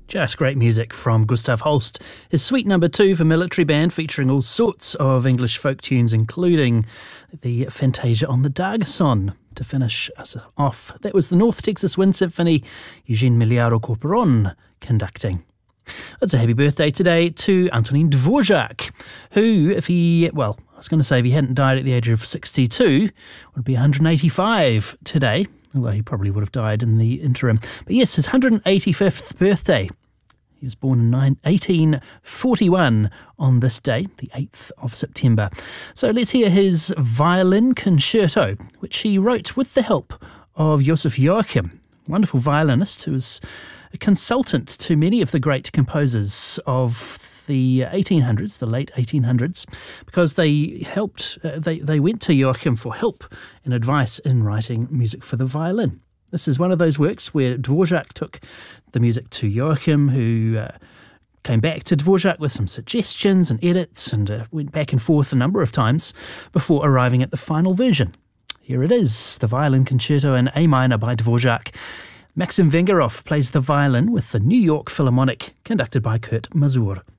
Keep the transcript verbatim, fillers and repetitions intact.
Just great music from Gustav Holst. His Suite Number Two for Military Band, featuring all sorts of English folk tunes, including the Fantasia on the Dargason. To finish us off, that was the North Texas Wind Symphony, Eugene Miliaro Corporon conducting. It's a happy birthday today to Antonin Dvorak, who, if he, well, I was going to say if he hadn't died at the age of sixty-two, would be one hundred eighty-five today, although he probably would have died in the interim. But yes, his one hundred eighty-fifth birthday. He was born in eighteen forty-one on this day, the eighth of September. So let's hear his violin concerto, which he wrote with the help of Joseph Joachim, wonderful violinist who was a consultant to many of the great composers of the eighteen hundreds, the late eighteen hundreds, because they helped, uh, they, they went to Joachim for help and advice in writing music for the violin. This is one of those works where Dvorak took the music to Joachim, who uh, came back to Dvorak with some suggestions and edits, and uh, went back and forth a number of times before arriving at the final version. Here it is, the Violin Concerto in A minor by Dvorak. Maxim Vengerov plays the violin with the New York Philharmonic, conducted by Kurt Masur.